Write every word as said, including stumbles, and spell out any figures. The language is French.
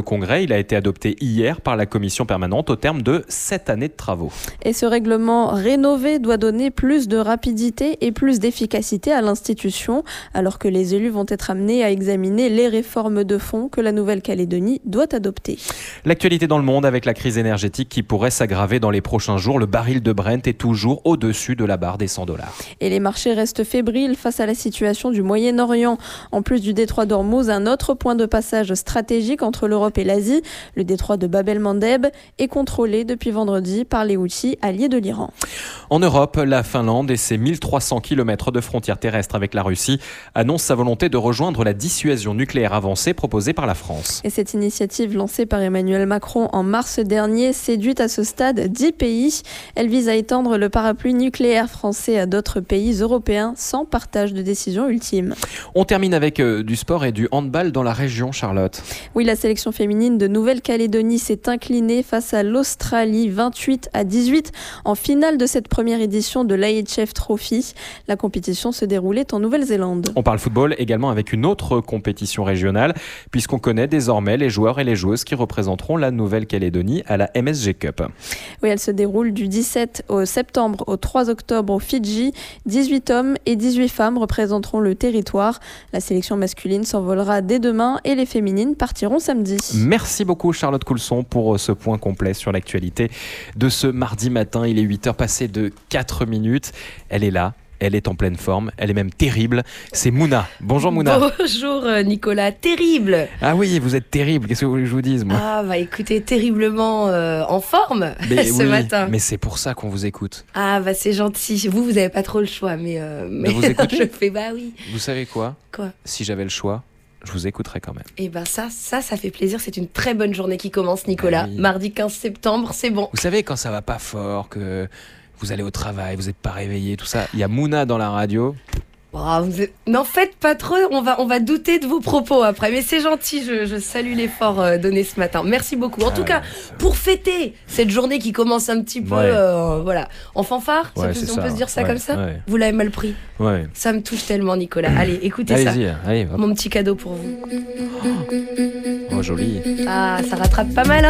Congrès. Il a été adopté hier par la commission permanente au terme de sept années de travaux. Et ce règlement rénové doit donner plus de rapidité et plus d'efficacité à l'institution, alors que les élus vont être amenés à examiner les réformes de fond que la Nouvelle-Calédonie doit adopter. L'actualité dans le monde avec la crise énergétique qui pourrait s'aggraver dans les prochains jours. Le baril de Brent est toujours au-dessus de la barre des cent dollars. Et les marchés restent fébriles face à la situation du Moyen-Orient. En plus du détroit d'Ormuz, un autre point de passage stratégique entre l'Europe et l'Asie, le détroit de Bab el-Mandeb, est contrôlé depuis vendredi par les Houthis, alliés de l'Iran. En Europe, la Finlande et ses mille trois cents kilomètres de frontières terrestres avec la Russie annoncent sa volonté de rejoindre la dissuasion nucléaire avancée proposée par la France. Et cette initiative lancée par Emmanuel Macron en mars dernier séduit à ce stade dix pays. Elle vise à étendre le parapluie nucléaire français à d'autres pays européens sans partage de décision ultime. On termine avec euh, du sport et du handball dans la région, Charlotte. Oui, la sélection féminine de Nouvelle-Calédonie s'est inclinée face à l'Australie vingt-huit à dix-huit en finale de cette première édition de l'A H F Trophy. La compétition se déroulait en Nouvelle-Zélande. On parle football également avec une autre compétition régionale puisqu'on connaît désormais les joueurs et les joueuses qui représenteront la Nouvelle-Calédonie à la M S G Cup. Oui, elle se déroule du dix-sept au septembre au trois octobre au Fidji. dix-huit hommes et dix-huit femmes représenteront le territoire. La sélection masculine s'envolera dès demain et les féminines partiront samedi. Merci beaucoup Charlotte Coulson pour ce point complet sur l'actualité de ce mardi matin. Il est huit heures passées de quatre minutes. Elle est là. Elle est en pleine forme, elle est même terrible. C'est Mouna. Bonjour Mouna. Bonjour Nicolas, terrible. Ah oui, vous êtes terrible. Qu'est-ce que vous voulez que je vous dise, moi ? Ah bah écoutez, terriblement euh, en forme mais ce oui, matin. Mais c'est pour ça qu'on vous écoute. Ah bah c'est gentil. Vous, vous n'avez pas trop le choix, mais, euh, mais, mais vous écoutez ? Je fais bah oui. Vous savez quoi ? Quoi ? Si j'avais le choix, je vous écouterais quand même. Et ben ça, ça, ça fait plaisir. C'est une très bonne journée qui commence, Nicolas. Ah oui. Mardi quinze septembre, c'est bon. Vous savez quand ça va pas fort, que vous allez au travail, vous n'êtes pas réveillé, tout ça. Il y a Mouna dans la radio. Oh, vous êtes... N'en faites pas trop, on va, on va douter de vos propos après. Mais c'est gentil, je, je salue l'effort euh, donné ce matin. Merci beaucoup. En ah, tout cas, pour fêter cette journée qui commence un petit peu ouais. euh, voilà, en fanfare, ouais, peut, on ça. peut se dire ça ouais, comme ça ouais. Vous l'avez mal pris ouais. Ça me touche tellement, Nicolas. Allez, écoutez Allez-y, ça. Allez, Mon petit cadeau pour vous. Oh, joli. Ah, ça rattrape pas mal, hein ?